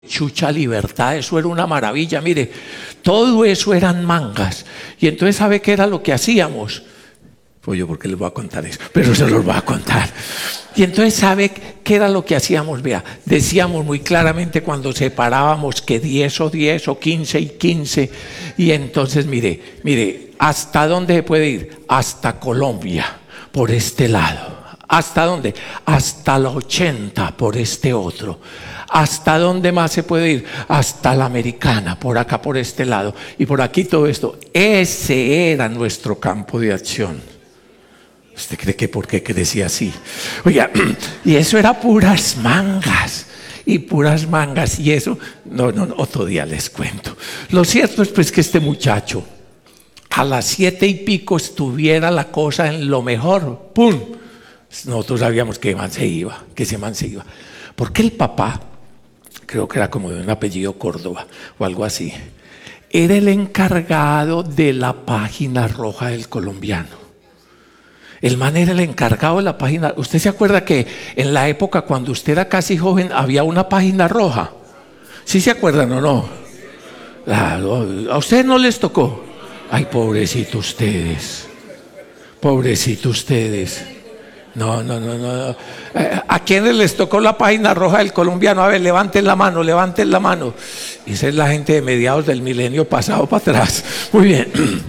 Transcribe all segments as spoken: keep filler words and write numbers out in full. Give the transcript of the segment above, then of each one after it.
Chucha Libertad, eso era una maravilla, mire, todo eso eran mangas. Y entonces, ¿sabe qué era lo que hacíamos? Pues yo, ¿por qué les voy a contar eso? Pero se los voy a contar. Y entonces, ¿sabe qué era lo que hacíamos? Vea, decíamos muy claramente cuando separábamos que diez o diez o quince y quince. Y entonces, mire, mire, ¿hasta dónde se puede ir? Hasta Colombia, por este lado. ¿Hasta dónde? Hasta la ochenta, por este otro. ¿Hasta dónde más se puede ir? Hasta la Americana, por acá, por este lado. Y por aquí todo esto. Ese era nuestro campo de acción. ¿Usted cree que por qué decía así? Oiga, y eso era puras mangas. Y puras mangas. Y eso, no, no, no, otro día les cuento. Lo cierto es pues que este muchacho, a las siete y pico estuviera la cosa en lo mejor. ¡Pum! Nosotros sabíamos que man se iba, que ese man se iba. Porque el papá, creo que era como de un apellido Córdoba o algo así, era el encargado de la página roja del Colombiano. El man era el encargado de la página. ¿Usted se acuerda que en la época cuando usted era casi joven había una página roja? ¿Sí se acuerdan o no? Claro, ¿a ustedes no les tocó? Ay, pobrecito ustedes, pobrecito ustedes. No, no, no, no. ¿A quiénes les tocó la página roja del Colombiano? A ver, levanten la mano, levanten la mano. Esa es la gente de mediados del milenio pasado para atrás. Muy bien.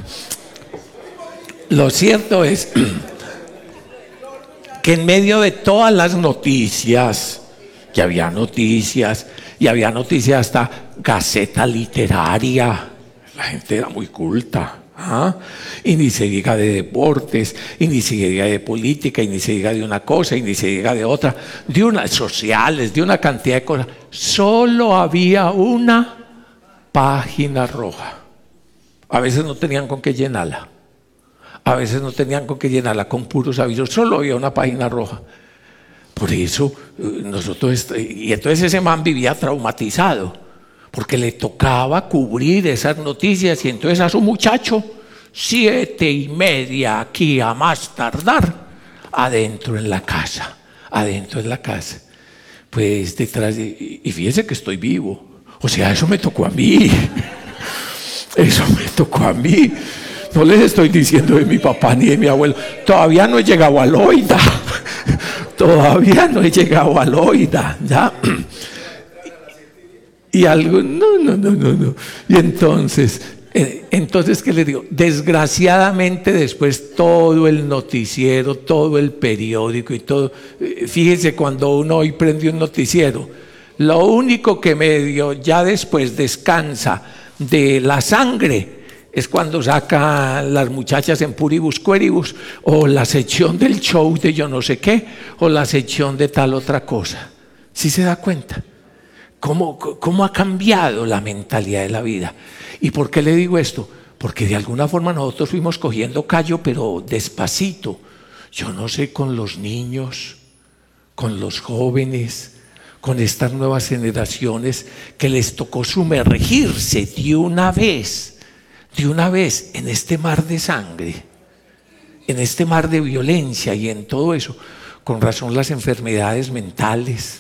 Lo cierto es que en medio de todas las noticias, que había noticias, y había noticias hasta Gaceta Literaria, la gente era muy culta. ¿Ah? Y ni se diga de deportes, y ni se diga de política, y ni se diga de una cosa, y ni se diga de otra, de unas sociales, de una cantidad de cosas. Solo había una página roja. A veces no tenían con qué llenarla, a veces no tenían con qué llenarla con puros avisos, solo había una página roja. Por eso nosotros, y entonces ese man vivía traumatizado, porque le tocaba cubrir esas noticias, y entonces a su muchacho, siete y media aquí a más tardar, adentro en la casa, adentro en la casa. Pues detrás de, y fíjese que estoy vivo, o sea, eso me tocó a mí, eso me tocó a mí. No les estoy diciendo de mi papá ni de mi abuelo, todavía no he llegado a Loida, todavía no he llegado a Loida, ¿ya? Y algo, no, no, no, no, no. Y entonces, eh, entonces, ¿qué le digo? Desgraciadamente después todo el noticiero, todo el periódico y todo, eh, fíjese cuando uno hoy prende un noticiero, lo único que medio ya después descansa de la sangre es cuando saca las muchachas en Puribus Queribus, o la sección del show de yo no sé qué, o la sección de tal otra cosa. ¿Sí se da cuenta? ¿Cómo, ¿Cómo ha cambiado la mentalidad de la vida? ¿Y por qué le digo esto? Porque de alguna forma nosotros fuimos cogiendo callo, pero despacito. Yo no sé, con los niños, con los jóvenes, con estas nuevas generaciones que les tocó sumergirse de una vez, de una vez en este mar de sangre, en este mar de violencia y en todo eso. Con razón las enfermedades mentales,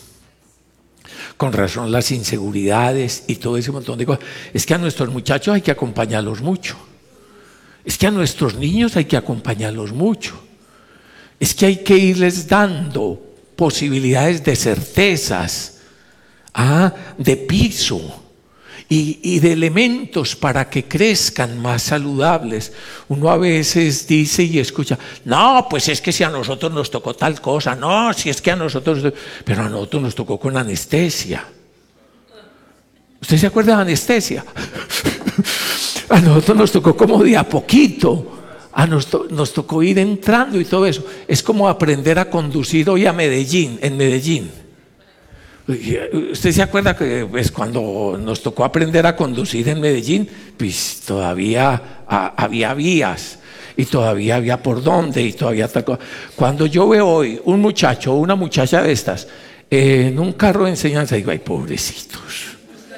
con razón las inseguridades y todo ese montón de cosas. Es que a nuestros muchachos hay que acompañarlos mucho. Es que a nuestros niños hay que acompañarlos mucho. Es que hay que irles dando posibilidades de certezas, ¿ah? de piso y, y de elementos para que crezcan más saludables. Uno a veces dice y escucha, no, pues es que si a nosotros nos tocó tal cosa, no, si es que a nosotros, pero a nosotros nos tocó con anestesia. ¿Usted se acuerda de anestesia? A nosotros nos tocó como de a poquito, a nos, to- nos tocó ir entrando y todo eso. Es como aprender a conducir hoy a Medellín, en Medellín. ¿Usted se acuerda que pues, cuando nos tocó aprender a conducir en Medellín, pues todavía a, había vías y todavía había por dónde y todavía tal. Cuando yo veo hoy un muchacho o una muchacha de estas eh, en un carro de enseñanza, digo, ay, pobrecitos,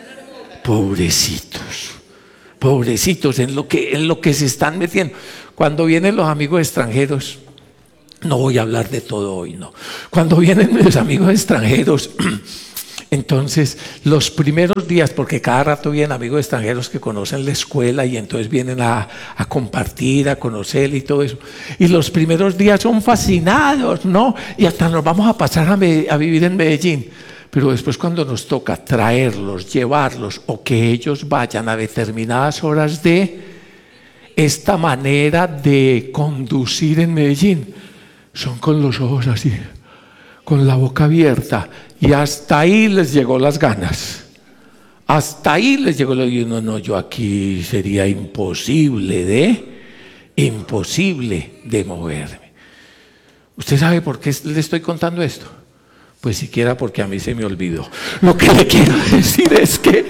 pobrecitos, pobrecitos en lo que, en lo que se están metiendo. Cuando vienen los amigos extranjeros, no voy a hablar de todo hoy, no. Cuando vienen mis amigos extranjeros Entonces, los primeros días, porque cada rato vienen amigos extranjeros que conocen la escuela y entonces vienen a, a compartir, a conocer y todo eso. Y los primeros días son fascinados, ¿no? Y hasta nos vamos a pasar a, me, a vivir en Medellín. Pero después cuando nos toca traerlos, llevarlos o que ellos vayan a determinadas horas de esta manera de conducir en Medellín, son con los ojos así, con la boca abierta, y hasta ahí les llegó las ganas, hasta ahí les llegó lo y no, no, yo aquí sería imposible de, imposible de moverme. ¿Usted sabe por qué le estoy contando esto? Pues siquiera porque a mí se me olvidó. Lo que le quiero decir es que,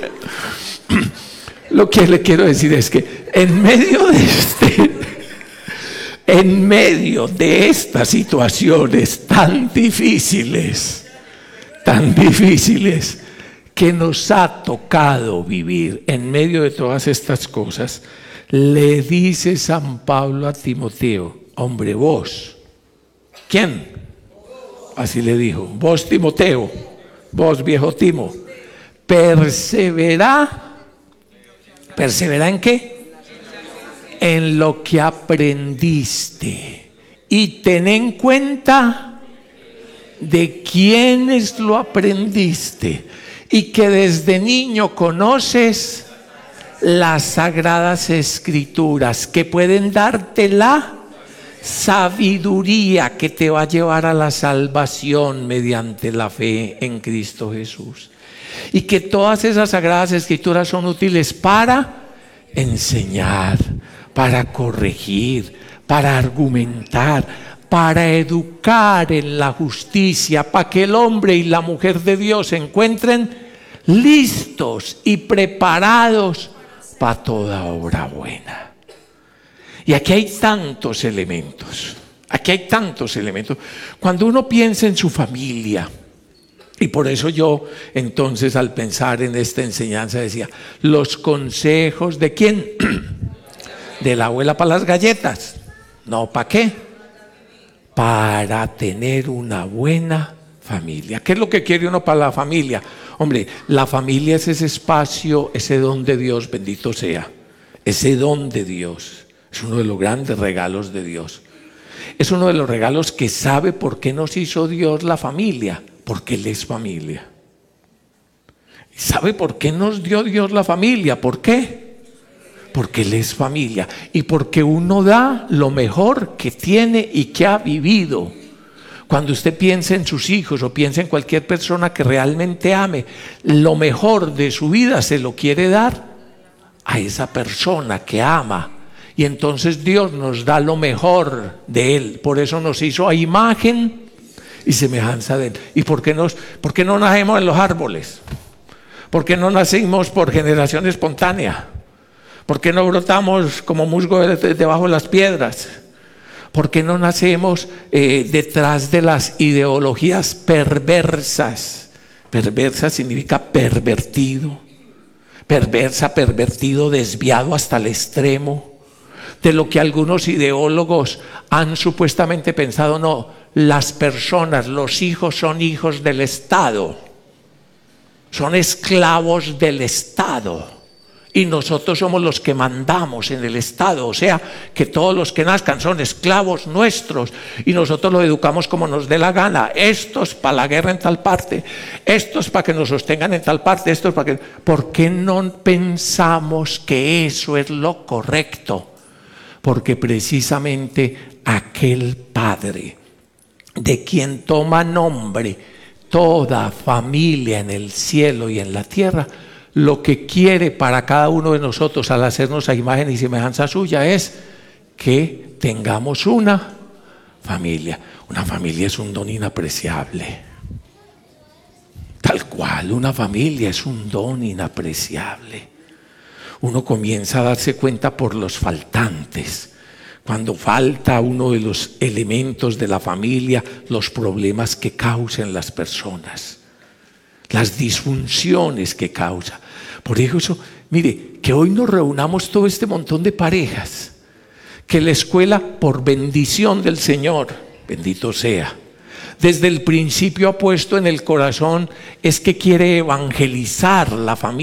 lo que le quiero decir es que en medio de este, en medio de estas situaciones tan difíciles, tan difíciles que nos ha tocado vivir, en medio de todas estas cosas, le dice San Pablo a Timoteo, hombre, vos, ¿quién? Así le dijo, vos Timoteo, vos viejo Timo, persevera, ¿persevera en qué? En lo que aprendiste y ten en cuenta de quiénes lo aprendiste y que desde niño conoces las sagradas escrituras que pueden darte la sabiduría que te va a llevar a la salvación mediante la fe en Cristo Jesús. Y que todas esas sagradas escrituras son útiles para enseñar, para corregir, para argumentar, para educar en la justicia, para que el hombre y la mujer de Dios se encuentren listos y preparados para toda obra buena. Y aquí hay tantos elementos, aquí hay tantos elementos. Cuando uno piensa en su familia, y por eso yo entonces al pensar en esta enseñanza decía, los consejos de quién, de la abuela para las galletas, no, ¿para qué? Para tener una buena familia. ¿Qué es lo que quiere uno para la familia? Hombre, la familia es ese espacio, ese don de Dios, bendito sea, ese don de Dios. Es uno de los grandes regalos de Dios. Es uno de los regalos que sabe por qué nos hizo Dios la familia. Porque Él es familia. ¿Sabe por qué nos dio Dios la familia? ¿Por qué? Porque Él es familia. Y porque uno da lo mejor que tiene y que ha vivido. Cuando usted piensa en sus hijos o piensa en cualquier persona que realmente ame, lo mejor de su vida se lo quiere dar a esa persona que ama. Y entonces Dios nos da lo mejor de Él. Por eso nos hizo a imagen y semejanza de Él. ¿Y por qué, nos, por qué no nacemos en los árboles? ¿Por qué no nacimos por generación espontánea? ¿Por qué no brotamos como musgo debajo de las piedras? ¿Por qué no nacemos eh, detrás de las ideologías perversas? Perversa significa pervertido. Perversa, pervertido, desviado hasta el extremo. De lo que algunos ideólogos han supuestamente pensado, no, las personas, los hijos son hijos del Estado, son esclavos del Estado y nosotros somos los que mandamos en el Estado, o sea que todos los que nazcan son esclavos nuestros y nosotros los educamos como nos dé la gana, estos para la guerra en tal parte, estos para que nos sostengan en tal parte, estos para que... ¿Por qué no pensamos que eso es lo correcto? Porque precisamente aquel Padre de quien toma nombre toda familia en el cielo y en la tierra, lo que quiere para cada uno de nosotros al hacernos a imagen y semejanza suya es que tengamos una familia. Una familia es un don inapreciable. Tal cual, una familia es un don inapreciable. Uno comienza a darse cuenta por los faltantes. Cuando falta uno de los elementos de la familia, los problemas que causan las personas, las disfunciones que causa. Por eso, mire, que hoy nos reunamos todo este montón de parejas, que la escuela, por bendición del Señor, bendito sea, desde el principio ha puesto en el corazón es que quiere evangelizar la familia.